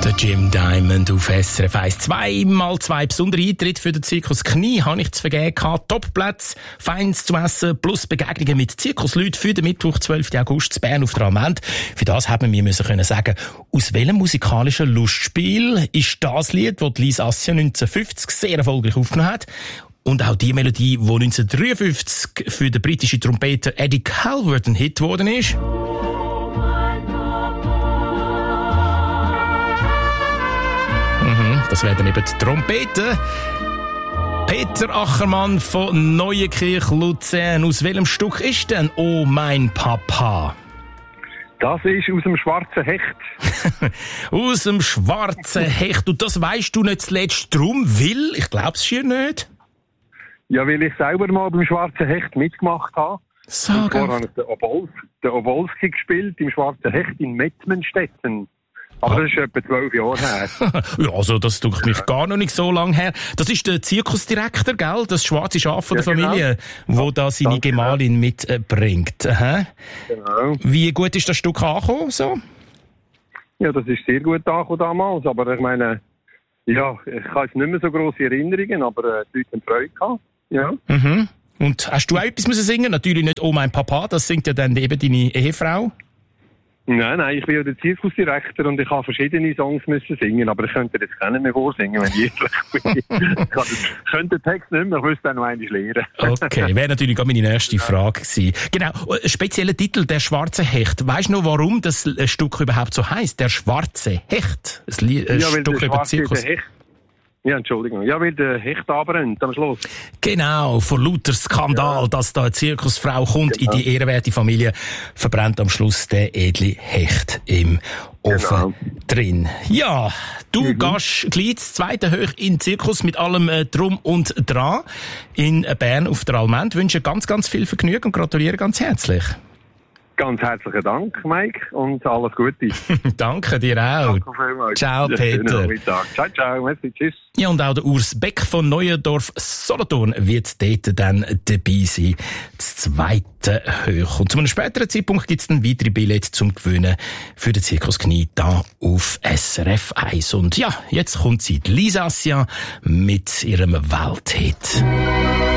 Der Jim Diamond auf SRF 1. 2x2 besondere Eintritte für den Zirkus Knie habe ich zu vergeben gehabt. Topplätze, Feins zu essen, plus Begegnungen mit Zirkusleuten für den Mittwoch, 12. August, in Bern auf der Almend. Für das haben wir können sagen, aus welchem musikalischen Lustspiel ist das Lied, das Lisa Assia 1950 sehr erfolgreich aufgenommen hat. Und auch die Melodie, die 1953 für den britischen Trompeter Eddie Calvert ein Hit geworden ist. Das werden eben die Trompeten. Peter Achermann von Neuenkirch, Luzern. Aus welchem Stück ist denn «Oh mein Papa»? Das ist aus dem Schwarzen Hecht. Aus dem Schwarzen Hecht. Und das weisst du nicht zuletzt drum, weil, ich glaub's schier nicht. Ja, weil ich selber mal beim Schwarzen Hecht mitgemacht habe. Und zwar habe ich den Obolski gespielt im Schwarzen Hecht in Mettmenstetten. Aber das ist etwa 12 Jahre her. Ja, also das tut mich gar noch nicht so lange her. Das ist der Zirkusdirektor, gell? Das schwarze Schaf von der Familie, wo da seine Gemahlin mitbringt. Aha. Genau. Wie gut ist das Stück angekommen? So? Ja, das ist sehr gut angekommen damals. Aber ich meine, ja, ich habe jetzt nicht mehr so grosse Erinnerungen, aber die Leute haben Freude gehabt. Ja. Mhm. Und hast du auch etwas müssen singen? Natürlich nicht «Oh mein Papa», das singt ja dann eben deine Ehefrau. Nein, ich bin ja der Zirkusdirektor und ich habe verschiedene Songs müssen singen, aber ich könnte jetzt keinen mehr vorsingen, wenn ich ehrlich bin. Ich könnte den Text nicht mehr, ich müsste dann noch einmal lernen. Okay, wäre natürlich auch meine nächste Frage gewesen. Genau, spezieller Titel, «Der schwarze Hecht». Weisst du noch, warum das Stück überhaupt so heisst? «Der schwarze Hecht». Ein Stück über Zirkus. Ja, Entschuldigung. Ja, weil der Hecht abbrennt am Schluss. Genau, vor lauter Skandal, dass da eine Zirkusfrau kommt in die ehrenwerte Familie, verbrennt am Schluss der edle Hecht im Ofen drin. Ja, du gehst gleich das zweite hoch in den Zirkus mit allem Drum und Dran in Bern auf der Almend. Ich wünsche ganz, ganz viel Vergnügen und gratuliere ganz herzlich. Ganz herzlichen Dank, Mike, und alles Gute. Danke dir auch. Danke vielmals. Ciao, Peter. Ciao, ciao. Merci, tschüss. Ja, und auch der Urs Beck von Neuendorf Solothurn wird dort dann dabei sein. Das zweite Hoch. Und zu einem späteren Zeitpunkt gibt es dann weitere Billette zum Gewinnen für den Zirkus Knie da auf SRF 1. Und ja, jetzt kommt sie, Lisa Assia, mit ihrem Welthit.